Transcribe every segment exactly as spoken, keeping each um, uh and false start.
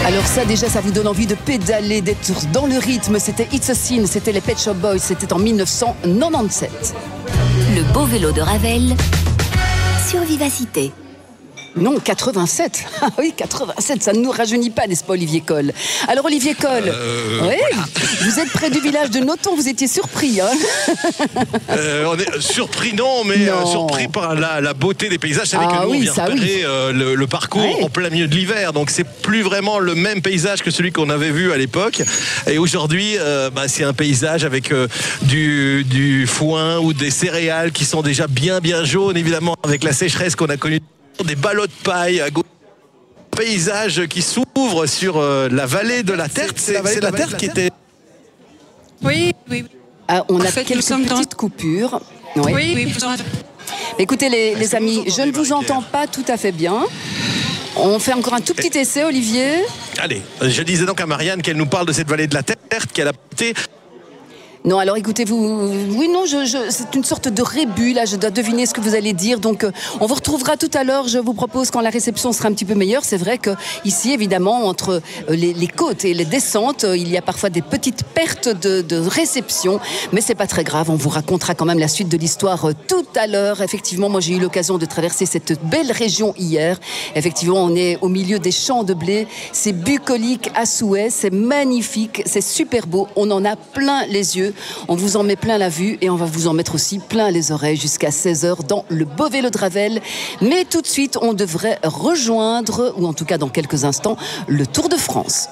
Alors ça déjà, ça vous donne envie de pédaler, d'être dans le rythme. C'était It's a Sin, c'était les Pet Shop Boys, c'était en mille neuf cent quatre-vingt-dix-sept. Le beau vélo de Ravel sur Vivacité. Non, quatre-vingt-sept. Ah oui, quatre-vingt-sept, ça ne nous rajeunit pas, n'est-ce pas, Olivier Coll? Alors, Olivier Coll, euh, oui, voilà. Vous êtes près du village de Nothon, vous étiez surpris, hein? euh, On est surpris, non, mais non. Euh, surpris par la, la beauté des paysages. Vous savez Ah que nous, oui, on vient ça, repérer oui. euh, le, le parcours Ouais. en plein milieu de l'hiver, donc c'est plus vraiment le même paysage que celui qu'on avait vu à l'époque. Et aujourd'hui, euh, bah, c'est un paysage avec euh, du, du foin ou des céréales qui sont déjà bien, bien jaunes, évidemment, avec la sécheresse qu'on a connue. Des ballots de paille à gauche. Paysage qui s'ouvre sur euh, la vallée de la Terre. C'est la, la Terre qui était. Oui, oui. Ah, on En a fait, quelques nous sommes dans- petites coupures. Oui. Oui, oui. vous en- Écoutez, les, les amis, vous je ne entendez, vous entends pas tout à fait bien. On fait encore un tout petit essai, Olivier. Allez, je disais donc à Marianne qu'elle nous parle de cette vallée de la Terre qu'elle a portée. Non, alors écoutez-vous, oui, non, je, je, c'est une sorte de rébut, là, je dois deviner ce que vous allez dire, donc euh, on vous retrouvera tout à l'heure, je vous propose, quand la réception sera un petit peu meilleure. C'est vrai que ici, évidemment, entre euh, les, les côtes et les descentes, euh, il y a parfois des petites pertes de, de réception, mais c'est pas très grave, on vous racontera quand même la suite de l'histoire euh, tout à l'heure. Effectivement, moi j'ai eu l'occasion de traverser cette belle région hier. Effectivement, on est au milieu des champs de blé, c'est bucolique à souhait, c'est magnifique, c'est super beau, on en a plein les yeux. On vous en met plein la vue et on va vous en mettre aussi plein les oreilles jusqu'à seize heures dans le beau vélo de Ravel. Mais tout de suite, on devrait rejoindre, ou en tout cas dans quelques instants, le Tour de France.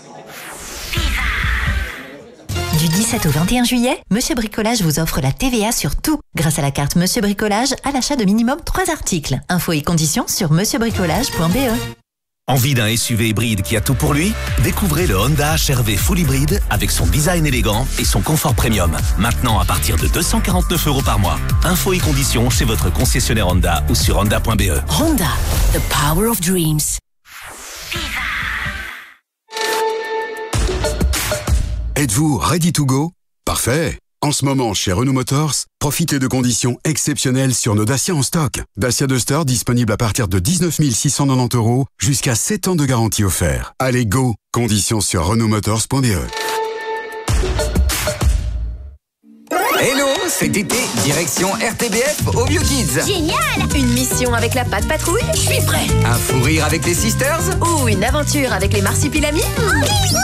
Du dix-sept au vingt et un juillet, Monsieur Bricolage vous offre la T V A sur tout grâce à la carte Monsieur Bricolage à l'achat de minimum trois articles. Infos et conditions sur monsieur bricolage point b e. Envie d'un S U V hybride qui a tout pour lui? Découvrez le Honda H R V Full Hybride avec son design élégant et son confort premium. Maintenant à partir de deux cent quarante-neuf euros par mois. Infos et conditions chez votre concessionnaire Honda ou sur honda point b e. Honda, the power of dreams. Êtes-vous ready to go? Parfait! En ce moment, chez Renault Motors, profitez de conditions exceptionnelles sur nos Dacia en stock. Dacia Duster disponible à partir de dix-neuf mille six cent quatre-vingt-dix euros, jusqu'à sept ans de garantie offert. Allez, go! Conditions sur renault motors point b e. Hello, cet été, direction R T B F au Bio Kids. Génial! Une mission avec la patte patrouille? Je suis prêt! Un fou rire avec les Sisters. Ou une aventure avec les marsupilamis?